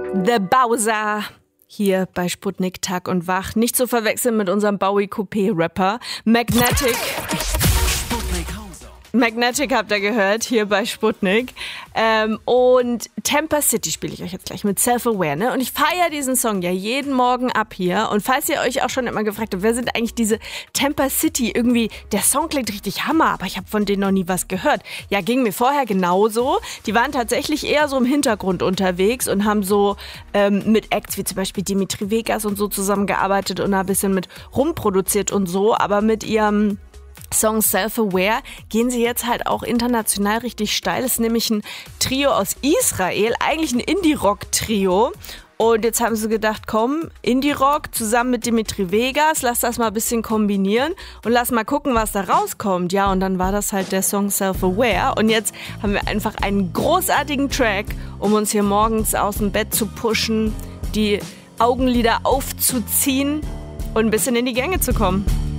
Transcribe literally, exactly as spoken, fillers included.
The Bowser. Hier bei Sputnik Tag und Wach. Nicht zu verwechseln mit unserem Bowie-Coupé-Rapper. Magnetic. Magnetic habt ihr gehört, hier bei Sputnik. Ähm, und Temper City spiele ich euch jetzt gleich mit Self-Aware. Ne? Und ich feiere diesen Song ja jeden Morgen ab hier. Und falls ihr euch auch schon immer gefragt habt, wer sind eigentlich diese Temper City? Irgendwie, der Song klingt richtig Hammer, aber ich habe von denen noch nie was gehört. Ja, ging mir vorher genauso. Die waren tatsächlich eher so im Hintergrund unterwegs und haben so ähm, mit Acts wie zum Beispiel Dimitri Vegas und so zusammengearbeitet und ein bisschen mit rumproduziert und so. Aber mit ihrem Song Self-Aware gehen sie jetzt halt auch international richtig steil. Das ist nämlich ein Trio aus Israel, eigentlich ein Indie-Rock-Trio. Und jetzt haben sie gedacht, komm, Indie-Rock zusammen mit Dimitri Vegas, lass das mal ein bisschen kombinieren und lass mal gucken, was da rauskommt. Ja, und dann war das halt der Song Self-Aware. Und jetzt haben wir einfach einen großartigen Track, um uns hier morgens aus dem Bett zu pushen, die Augenlider aufzuziehen und ein bisschen in die Gänge zu kommen.